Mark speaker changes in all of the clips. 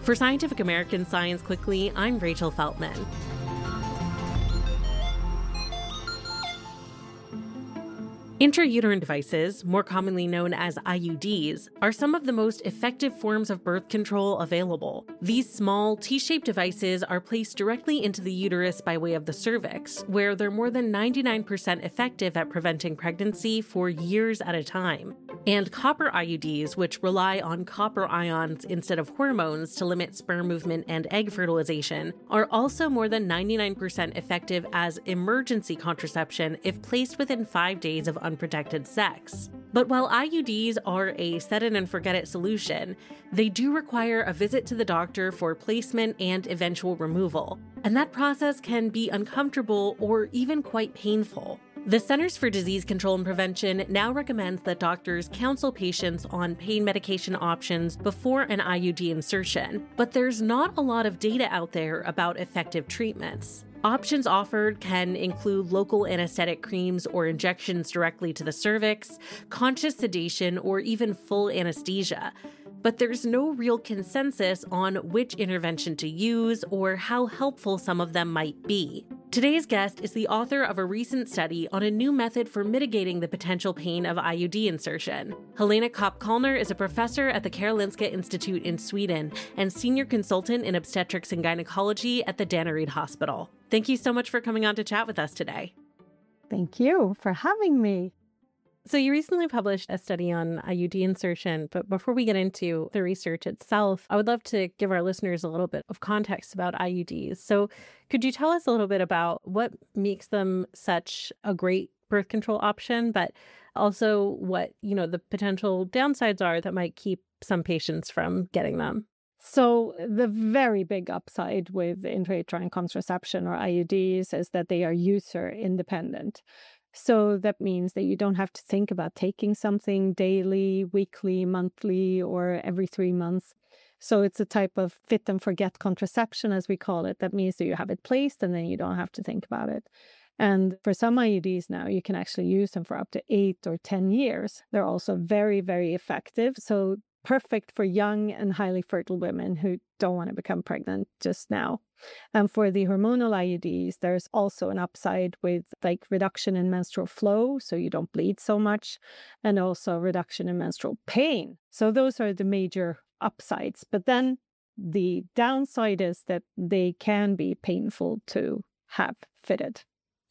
Speaker 1: For Scientific American Science Quickly, I'm Rachel Feltman. Intrauterine devices, more commonly known as IUDs, are some of the most effective forms of birth control available. These small, T-shaped devices are placed directly into the uterus by way of the cervix, where they're more than 99% effective at preventing pregnancy for years at a time. And copper IUDs, which rely on copper ions instead of hormones to limit sperm movement and egg fertilization, are also more than 99% effective as emergency contraception if placed within 5 days of unprotected sex. But while IUDs are a set-it-and-forget-it solution, they do require a visit to the doctor for placement and eventual removal. And that process can be uncomfortable or even quite painful. The Centers for Disease Control and Prevention now recommends that doctors counsel patients on pain medication options before an IUD insertion, but there's not a lot of data out there about effective treatments. Options offered can include local anesthetic creams or injections directly to the cervix, conscious sedation, or even full anesthesia. But there's no real consensus on which intervention to use or how helpful some of them might be. Today's guest is the author of a recent study on a new method for mitigating the potential pain of IUD insertion. Helena Kopp-Kallner is a professor at the Karolinska Institute in Sweden and senior consultant in obstetrics and gynecology at the Danneryd Hospital. Thank you so much for coming on to chat with us today.
Speaker 2: Thank you for having me.
Speaker 1: So you recently published a study on IUD insertion, but before we get into the research itself, I would love to give our listeners a little bit of context about IUDs. So could you tell us a little bit about what makes them such a great birth control option, but also what, the potential downsides are that might keep some patients from getting them?
Speaker 2: So the very big upside with intrauterine contraception or IUDs is that they are user independent. So that means that you don't have to think about taking something daily, weekly, monthly, or every 3 months. So it's a type of fit and forget contraception, as we call it. That means that you have it placed and then you don't have to think about it. And for some IUDs now, you can actually use them for up to 8 or 10 years. They're also very, very effective. So perfect for young and highly fertile women who don't want to become pregnant just now. And for the hormonal IUDs, there's also an upside with reduction in menstrual flow, so you don't bleed so much, and also reduction in menstrual pain. So those are the major upsides. But then the downside is that they can be painful to have fitted.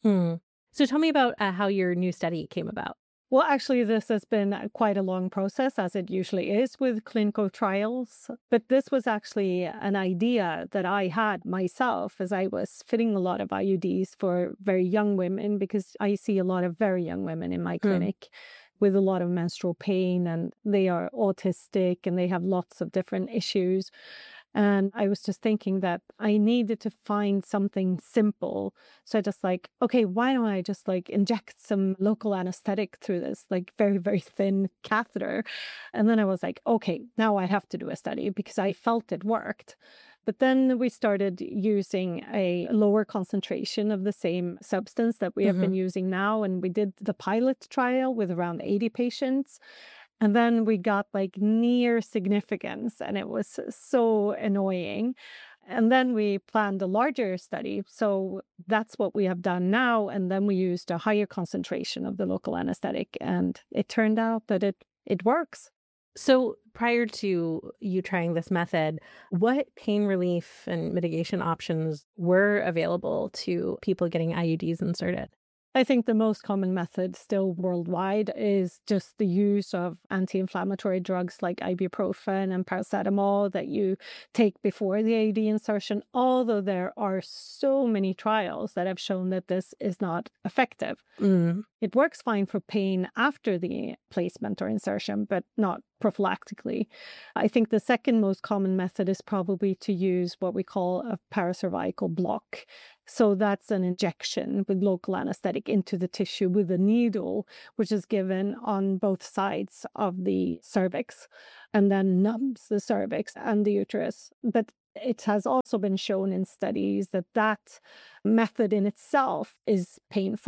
Speaker 1: So tell me about how your new study came about.
Speaker 2: Well, actually, this has been quite a long process, as it usually is with clinical trials. But this was actually an idea that I had myself as I was fitting a lot of IUDs for very young women, because I see a lot of very young women in my clinic with a lot of menstrual pain, and they are autistic and they have lots of different issues. And I was just thinking that I needed to find something simple. So I just okay, why don't I just inject some local anesthetic through this very, very thin catheter? And then I was okay, now I have to do a study because I felt it worked. But then we started using a lower concentration of the same substance that we have been using now. And we did the pilot trial with around 80 patients. And then we got near significance, and it was so annoying. And then we planned a larger study. So that's what we have done now. And then we used a higher concentration of the local anesthetic, and it turned out that it works.
Speaker 1: So prior to you trying this method, what pain relief and mitigation options were available to people getting IUDs inserted?
Speaker 2: I think the most common method still worldwide is just the use of anti-inflammatory drugs like ibuprofen and paracetamol that you take before the IUD insertion, although there are so many trials that have shown that this is not effective. It works fine for pain after the placement or insertion, but not prophylactically. I think the second most common method is probably to use what we call a paracervical block. So that's an injection with local anesthetic into the tissue with a needle, which is given on both sides of the cervix and then numbs the cervix and the uterus. But it has also been shown in studies that that method in itself is painful.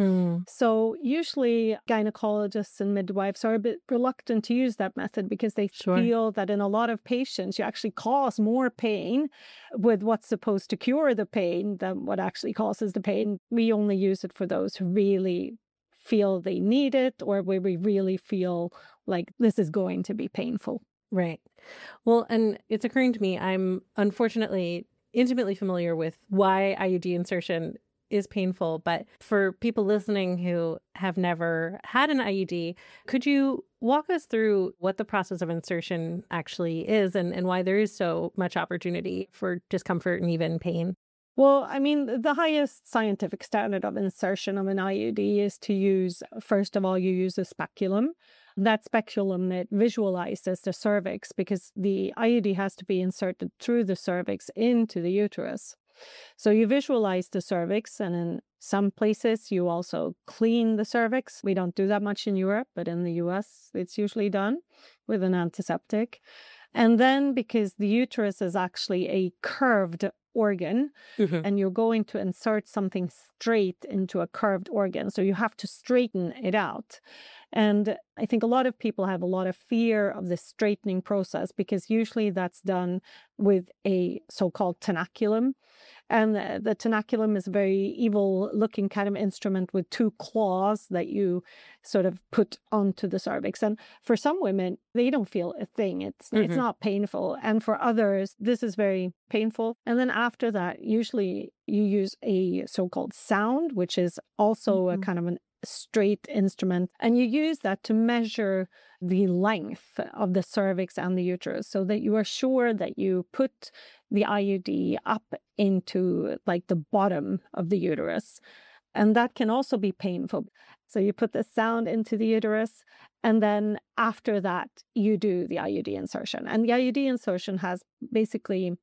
Speaker 2: So usually gynecologists and midwives are a bit reluctant to use that method because they feel that in a lot of patients, you actually cause more pain with what's supposed to cure the pain than what actually causes the pain. We only use it for those who really feel they need it or where we really feel like this is going to be painful.
Speaker 1: Right. Well, and it's occurring to me, I'm unfortunately intimately familiar with why IUD insertion is painful, but for people listening who have never had an IUD, could you walk us through what the process of insertion actually is and why there is so much opportunity for discomfort and even pain?
Speaker 2: Well, I mean, the highest scientific standard of insertion of an IUD is to use, first of all, you use a speculum. That speculum, it visualizes the cervix because the IUD has to be inserted through the cervix into the uterus. So you visualize the cervix, and in some places you also clean the cervix. We don't do that much in Europe, but in the US it's usually done with an antiseptic. And then because the uterus is actually a curved organ, and you're going to insert something straight into a curved organ, so you have to straighten it out. And I think a lot of people have a lot of fear of the straightening process because usually that's done with a so-called tenaculum. And the tenaculum is a very evil-looking kind of instrument with two claws that you sort of put onto the cervix. And for some women, they don't feel a thing. It's not painful. And for others, this is very painful. And then after that, usually you use a so-called sound, which is also a kind of an straight instrument, and you use that to measure the length of the cervix and the uterus so that you are sure that you put the IUD up into like the bottom of the uterus. And that can also be painful. So you put the sound into the uterus, and then after that, you do the IUD insertion. And the IUD insertion has basically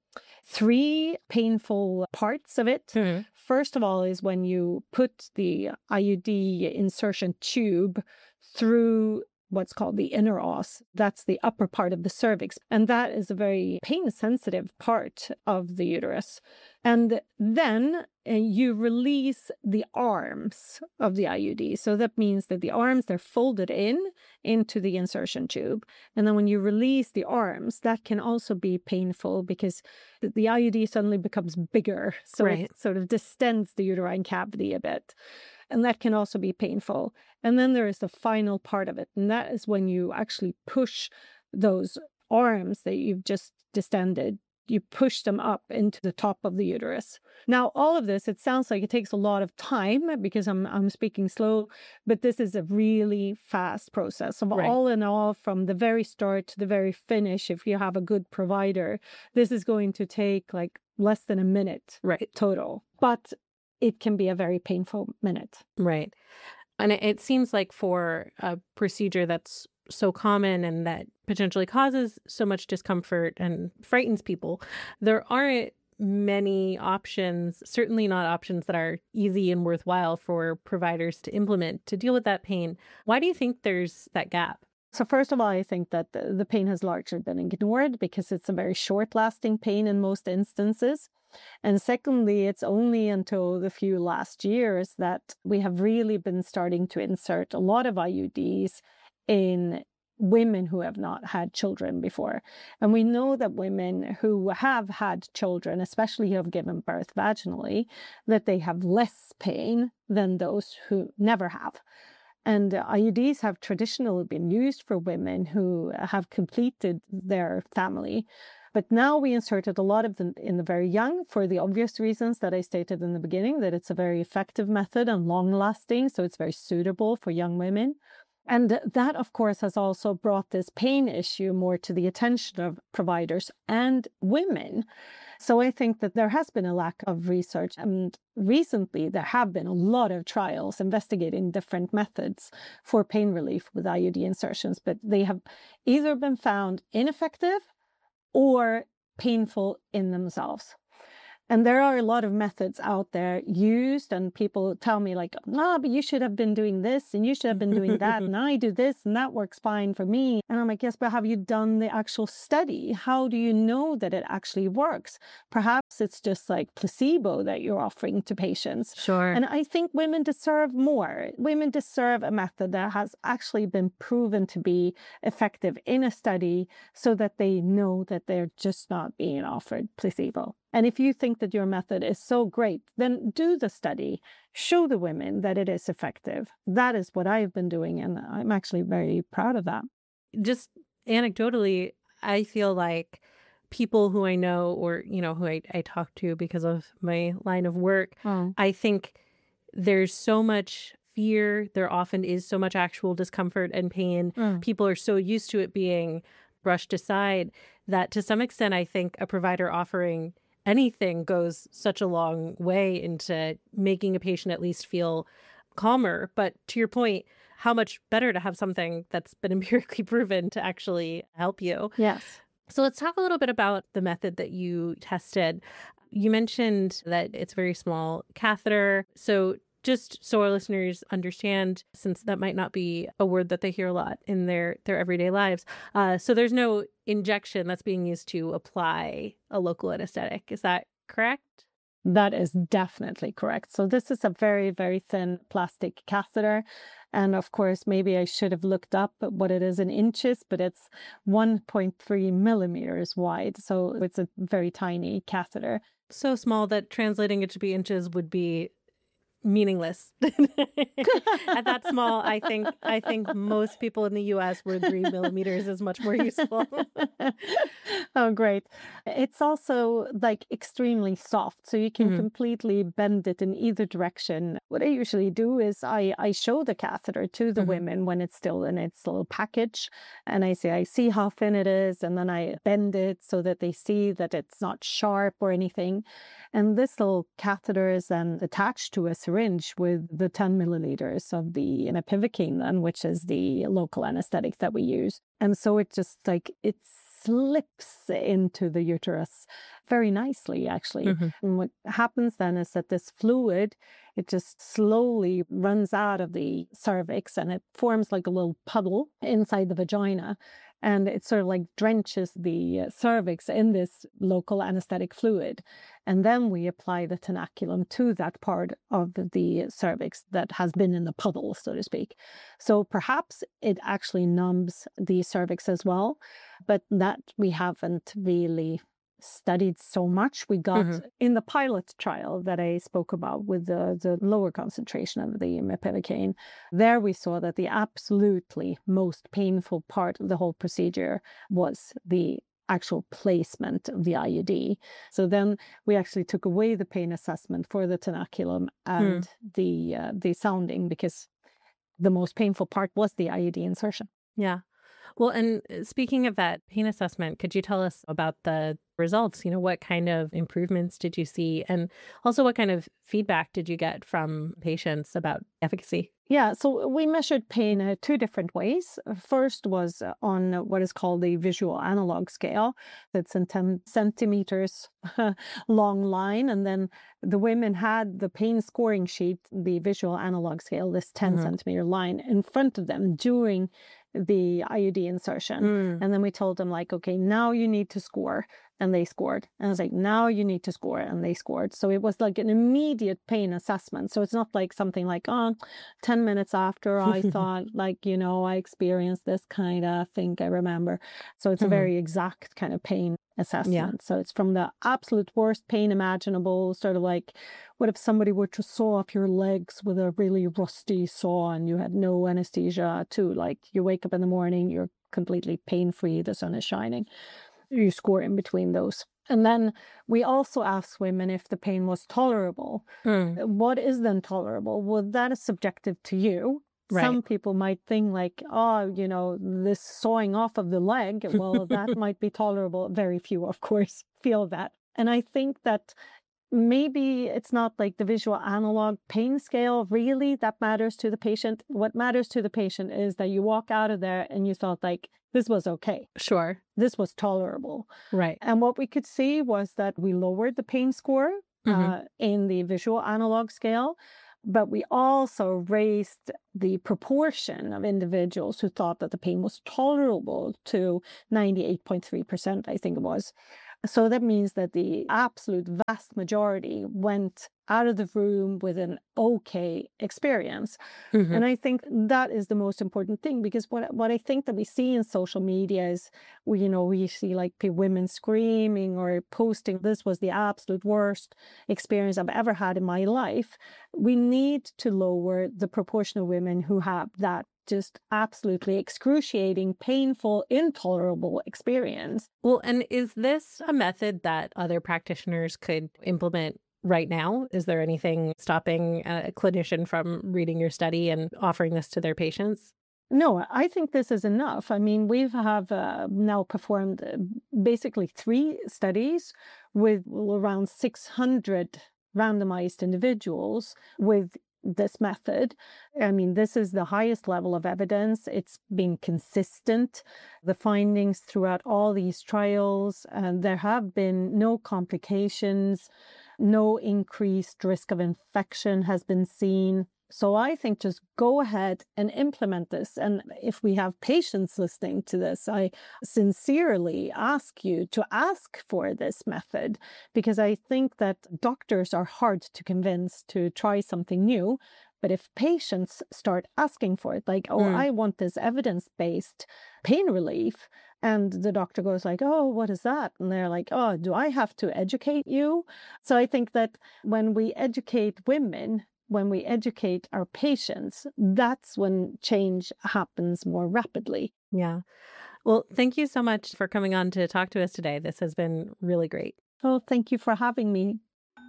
Speaker 2: 3 painful parts of it. First of all is when you put the IUD insertion tube through what's called the inner os. That's the upper part of the cervix. And that is a very pain-sensitive part of the uterus. And then you release the arms of the IUD. So that means that the arms, they're folded into the insertion tube. And then when you release the arms, that can also be painful because the IUD suddenly becomes bigger. So it sort of distends the uterine cavity a bit. And that can also be painful. And then there is the final part of it. And that is when you actually push those arms that you've just distended, you push them up into the top of the uterus. Now, all of this, it sounds like it takes a lot of time because I'm speaking slow, but this is a really fast process. So all in all, from the very start to the very finish, if you have a good provider, this is going to take like less than a minute total. But it can be a very painful minute.
Speaker 1: Right. And it seems like for a procedure that's so common and that potentially causes so much discomfort and frightens people, there aren't many options, certainly not options that are easy and worthwhile for providers to implement to deal with that pain. Why do you think there's that gap?
Speaker 2: So first of all, I think that the pain has largely been ignored because it's a very short-lasting pain in most instances. And secondly, it's only until the few last years that we have really been starting to insert a lot of IUDs in women who have not had children before. And we know that women who have had children, especially who have given birth vaginally, that they have less pain than those who never have. And IUDs have traditionally been used for women who have completed their family. But now we inserted a lot of them in the very young for the obvious reasons that I stated in the beginning, that it's a very effective method and long-lasting, so it's very suitable for young women. And that, of course, has also brought this pain issue more to the attention of providers and women. So I think that there has been a lack of research. And recently, there have been a lot of trials investigating different methods for pain relief with IUD insertions, but they have either been found ineffective or painful in themselves. And there are a lot of methods out there used, and people tell me like, no, but you should have been doing this and you should have been doing that. And I do this and that works fine for me. And I'm like, yes, but have you done the actual study? How do you know that it actually works? Perhaps it's just like placebo that you're offering to patients.
Speaker 1: Sure.
Speaker 2: And I think women deserve more. Women deserve a method that has actually been proven to be effective in a study so that they know that they're just not being offered placebo. And if you think that your method is so great, then do the study. Show the women that it is effective. That is what I've been doing, and I'm actually very proud of that.
Speaker 1: Just anecdotally, I feel like people who I know or, who I talk to because of my line of work, I think there's so much fear. There often is so much actual discomfort and pain. People are so used to it being brushed aside that to some extent, I think a provider offering anything goes such a long way into making a patient at least feel calmer. But to your point, how much better to have something that's been empirically proven to actually help you.
Speaker 2: Yes.
Speaker 1: So let's talk a little bit about the method that you tested. You mentioned that it's a very small catheter. So just so our listeners understand, since that might not be a word that they hear a lot in their everyday lives. So there's no injection that's being used to apply a local anesthetic. Is that correct?
Speaker 2: That is definitely correct. So this is a very, very thin plastic catheter. And of course, maybe I should have looked up what it is in inches, but it's 1.3 millimeters wide. So it's a very tiny catheter.
Speaker 1: So small that translating it to be inches would be meaningless. At that small, I think most people in the US would agree millimeters is much more useful.
Speaker 2: Oh, great. It's also like extremely soft, so you can completely bend it in either direction. What I usually do is I show the catheter to the women when it's still in its little package, and I say, I see how thin it is, and then I bend it so that they see that it's not sharp or anything. And this little catheter is then attached to a syringe with the 10 milliliters of the mepivacaine, then, which is the local anesthetic that we use. And so it just it slips into the uterus very nicely, actually. And what happens then is that this fluid, it just slowly runs out of the cervix and it forms like a little puddle inside the vagina. And it sort of like drenches the cervix in this local anesthetic fluid. And then we apply the tenaculum to that part of the cervix that has been in the puddle, so to speak. So perhaps it actually numbs the cervix as well, but that we haven't really studied so much. We got in the pilot trial that I spoke about with the lower concentration of the mepivacaine, there we saw that the absolutely most painful part of the whole procedure was the actual placement of the IUD. So then we actually took away the pain assessment for the tenaculum and the sounding, because the most painful part was the IUD insertion.
Speaker 1: Yeah. Well, and speaking of that pain assessment, could you tell us about the results? What kind of improvements did you see? And also, what kind of feedback did you get from patients about efficacy?
Speaker 2: Yeah, so we measured pain two different ways. First was on what is called the visual analog scale. That's a 10 centimeters long line. And then the women had the pain scoring sheet, the visual analog scale, this 10 centimeter line in front of them during the IUD insertion. And then we told them okay, now you need to score. And they scored. And I was like, now you need to score. And they scored. So it was like an immediate pain assessment. So it's not like something like, 10 minutes after I thought I experienced this kind of thing, I remember. So it's a very exact kind of pain assessment. Yeah. So it's from the absolute worst pain imaginable, sort of like, what if somebody were to saw off your legs with a really rusty saw and you had no anesthesia too? Like you wake up in the morning, you're completely pain-free, the sun is shining. You score in between those. And then we also asked women if the pain was tolerable. What is then tolerable? Well, that is subjective to you. Right. Some people might think this sawing off of the leg, well, that might be tolerable. Very few, of course, feel that. And I think that maybe it's not like the visual analog pain scale really that matters to the patient. What matters to the patient is that you walk out of there and you thought this was okay.
Speaker 1: Sure.
Speaker 2: This was tolerable.
Speaker 1: Right.
Speaker 2: And what we could see was that we lowered the pain score in the visual analog scale, but we also raised the proportion of individuals who thought that the pain was tolerable to 98.3%, I think it was. So that means that the absolute vast majority went out of the room with an okay experience. And I think that is the most important thing, because what I think that we see in social media is, we see like women screaming or posting, this was the absolute worst experience I've ever had in my life. We need to lower the proportion of women who have that just absolutely excruciating, painful, intolerable experience.
Speaker 1: Well, and is this a method that other practitioners could implement right now? Is there anything stopping a clinician from reading your study and offering this to their patients?
Speaker 2: No, I think this is enough. I mean, we have now performed basically 3 studies with around 600 randomized individuals with this method. I mean, this is the highest level of evidence. It's been consistent. The findings throughout all these trials, and there have been no complications, no increased risk of infection has been seen. So I think just go ahead and implement this. And if we have patients listening to this, I sincerely ask you to ask for this method, because I think that doctors are hard to convince to try something new. But if patients start asking for it, like, I want this evidence-based pain relief, and the doctor goes like, oh, what is that? And they're like, oh, do I have to educate you? So I think that when we educate women, when we educate our patients, that's when change happens more rapidly.
Speaker 1: Yeah. Well, thank you so much for coming on to talk to us today. This has been really great.
Speaker 2: Oh, thank you for having me.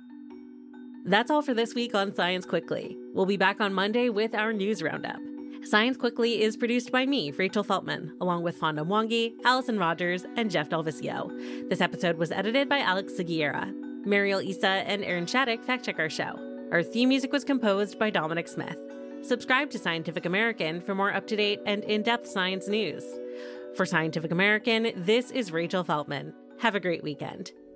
Speaker 1: That's all for this week on Science Quickly. We'll be back on Monday with our news roundup. Science Quickly is produced by me, Rachel Feltman, along with Fonda Mwangi, Allison Rogers, and Jeff Delvisio. This episode was edited by Alex Seguiera. Mariel Issa and Aaron Shattuck fact-check our show. Our theme music was composed by Dominic Smith. Subscribe to Scientific American for more up-to-date and in-depth science news. For Scientific American, this is Rachel Feltman. Have a great weekend.